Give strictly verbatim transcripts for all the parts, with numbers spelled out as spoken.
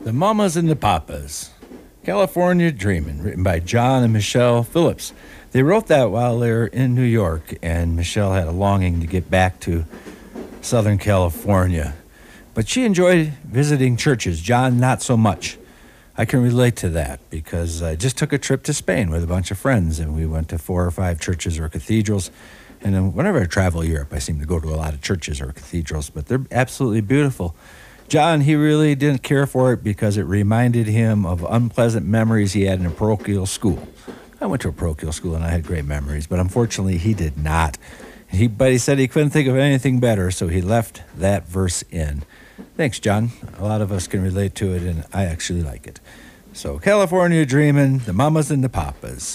The Mamas and the Papas, California Dreamin', written by John and Michelle Phillips. They wrote that while they were in New York, and Michelle had a longing to get back to Southern California. But she enjoyed visiting churches. John, not so much. I can relate to that because I just took a trip to Spain with a bunch of friends, and we went to four or five churches or cathedrals. And then whenever I travel Europe, I seem to go to a lot of churches or cathedrals, but they're absolutely beautiful. John, he really didn't care for it because it reminded him of unpleasant memories he had in a parochial school. I went to a parochial school and I had great memories, but unfortunately he did not. He, but he said he couldn't think of anything better, so he left that verse in. Thanks, John. A lot of us can relate to it, and I actually like it. So, California Dreamin', the Mamas and the Papas.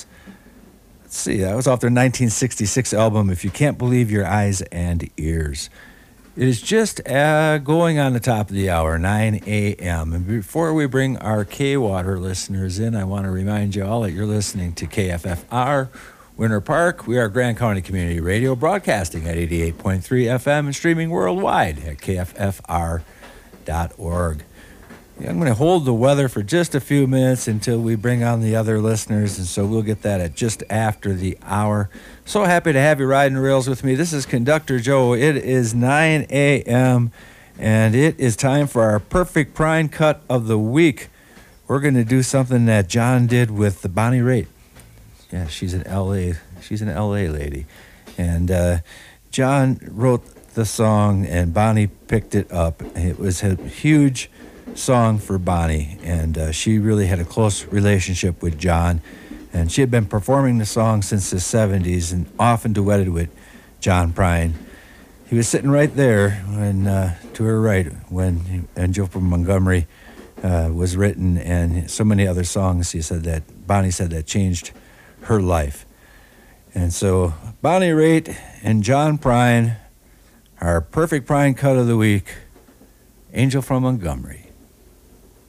Let's see, that was off their nineteen sixty-six album, If You Can't Believe Your Eyes and Ears. It is just uh, going on the top of the hour, nine a.m. And before we bring our K-Water listeners in, I want to remind you all that you're listening to K F F R, Winter Park. We are Grand County Community Radio, broadcasting at eighty-eight point three F M and streaming worldwide at K F F R dot org. Yeah, I'm going to hold the weather for just a few minutes until we bring on the other listeners, and so we'll get that at just after the hour. So happy to have you riding the rails with me. This is Conductor Joe. It is nine a.m., and it is time for our perfect prime cut of the week. We're going to do something that John did with the Bonnie Raitt. Yeah, she's an L A. She's an L A lady, and uh, John wrote the song, and Bonnie picked it up. It was a huge song for Bonnie, and uh, she really had a close relationship with John, and she had been performing the song since the seventies and often duetted with John Prine. He was sitting right there when, uh, to her right, when Angel from Montgomery uh, was written, and so many other songs he said that, Bonnie said that changed her life. And so Bonnie Raitt and John Prine, our perfect prime cut of the week, Angel from Montgomery.